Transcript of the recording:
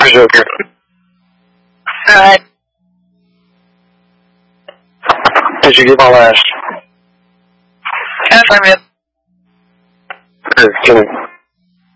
Joker. Alright. Did you get my last? Can I find it? Sure, give me.